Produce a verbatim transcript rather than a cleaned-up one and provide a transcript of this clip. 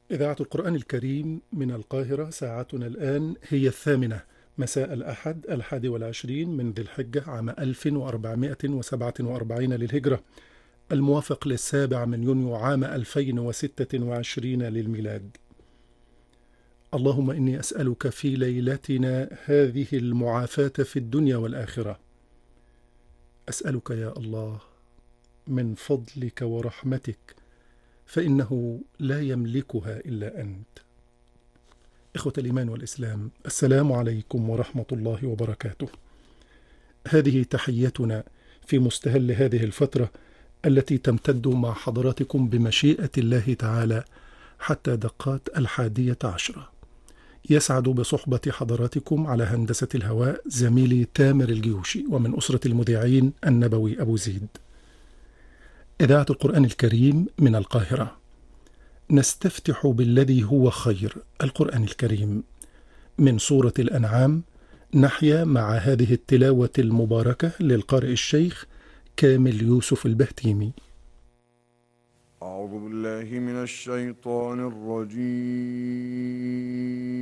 إذاعة القرآن الكريم من القاهرة، ساعتنا الآن هي الثامنة مساء الأحد الحادي والعشرين من ذي الحجة عام ألف وأربعمائة وسبعة وأربعين للهجرة، الموافق للسابع من يونيو عام ألفين وستة وعشرين للميلاد. اللهم إني أسألك في ليلتنا هذه المعافاة في الدنيا والآخرة. أسألك يا الله من فضلك ورحمتك، فإنه لا يملكها إلا أنت. إخوة الإيمان والإسلام، السلام عليكم ورحمة الله وبركاته. هذه تحيتنا في مستهل هذه الفترة التي تمتد مع حضراتكم بمشيئة الله تعالى حتى دقات الحادية عشرة. يسعد بصحبة حضراتكم على هندسة الهواء زميلي تامر الجيوشي، ومن أسرة المذيعين النبوي أبو زيد. إذاعة القرآن الكريم من القاهرة، نستفتح بالذي هو خير، القرآن الكريم، من سورة الأنعام. نحيا مع هذه التلاوة المباركة للقارئ الشيخ كامل يوسف البهتيمي. أعوذ بالله من الشيطان الرجيم.